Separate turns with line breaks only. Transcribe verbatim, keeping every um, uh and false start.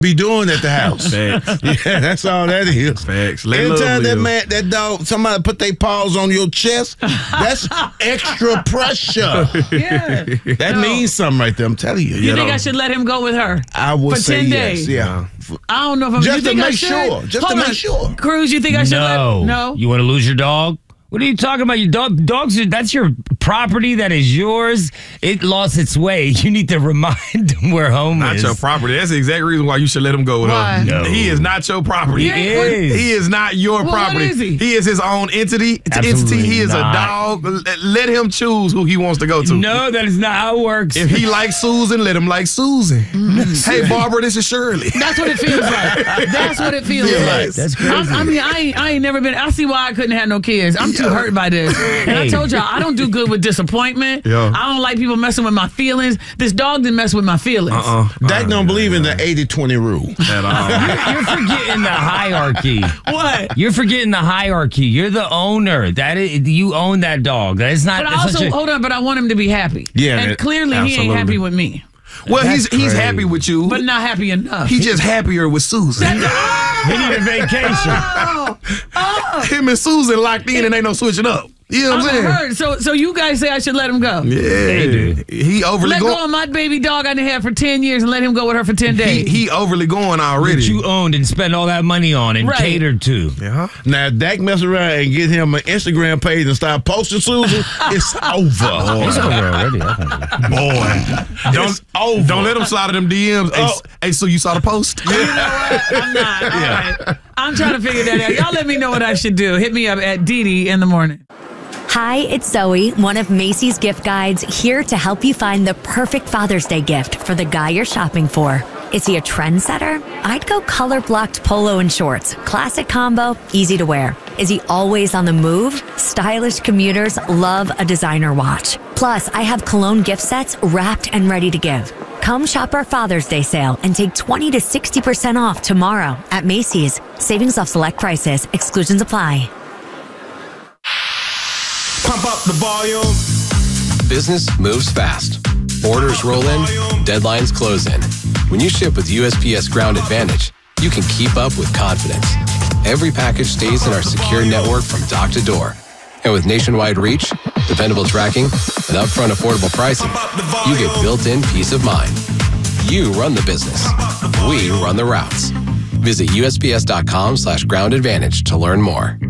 be doing at the house.
Facts.
Yeah, that's all that is.
Facts. Let
Anytime
love
that
live.
man, that dog, somebody put their paws on your chest, that's extra pressure.
Yeah.
That
No.
means something right there. I'm telling you.
You
You
think
know,
I should let him go with her?
I would
for
say
ten
yes.
days?
Yeah.
I don't know if I'm
Just
you
to
think I
make
should?
sure. Just to
Hold
make
on.
sure.
Cruz, you think I should
No.
let No.
You want to lose your dog? What are you talking about? Your dog, dogs, are, that's your property. That is yours. It lost its way. You need to remind them where home
Not
is.
your property. That's the exact reason why you should let him go with
Why?
her.
No.
He is not your property.
He is.
He is not your
Well, what
property.
is he?
is his own entity. It's
Absolutely
entity. He is
not.
a dog. L- Let him choose who he wants to go to.
No, that is not how it works.
If he likes Susan, let him like Susan. Hey, Barbara, this is Shirley.
That's what it feels like. That's what it feels
Feel
like.
like.
That's crazy.
I, I mean, I ain't, I ain't never been. I see why I couldn't have no kids. I'm too hurt by this. And I
Hey.
told y'all I don't do good with disappointment.
Yeah.
I don't like people messing with my feelings. This dog didn't mess with my feelings.
Uh-uh.
Dak don't believe in the eighty twenty rule.
At all.
You're forgetting the hierarchy.
What?
You're forgetting the hierarchy. You're the owner. That is, you own that dog. That is not.
But I
that's
also
such a-
hold on. But I want him to be happy.
Yeah,
and
that-
clearly he ain't
absolutely.
happy with me,
Well, he's
That's
he's
crazy.
happy with you.
but not happy enough.
He's just happier with Susan.
He need a vacation.
Him and Susan locked in and ain't no switching up. You know what I'm
I'm
saying?
hurt. So, so you guys say I should let him go?
Yeah.
do.
He overly
Let go
going.
of my baby dog I done had for ten years and let him go with her for ten
He,
days.
he overly going
That
already.
you owned and spent all that money on and
Right.
catered to.
yeah.
Now, if Dak mess around and get him an Instagram page and start posting Susan, it's over.
It's over already.
Boy. Don't
It's over.
don't let him slide in them D Ms. Hey,
Oh.
s- hey, so you saw the post?
You know what? I'm not. All right. I'm trying to figure that out. Y'all let me know what I should do. Hit me up at Didi in the morning.
Hi, it's Zoe, one of Macy's gift guides, here to help you find the perfect Father's Day gift for the guy you're shopping for. Is he a trendsetter? I'd go color-blocked polo and shorts. Classic combo, easy to wear. Is he always on the move? Stylish commuters love a designer watch. Plus, I have cologne gift sets wrapped and ready to give. Come shop our Father's Day sale and take twenty to sixty percent off tomorrow at Macy's. Savings off select prices. Exclusions apply.
Pump up the volume.
Business moves fast. Orders roll in, deadlines close in. When you ship with U S P S Ground Advantage, you can keep up with confidence. Every package stays in our secure network from dock to door. And with nationwide reach, dependable tracking, and upfront affordable pricing, you get built-in peace of mind. You run the business. We run the routes. Visit U S P S dot com slash ground advantage to learn more.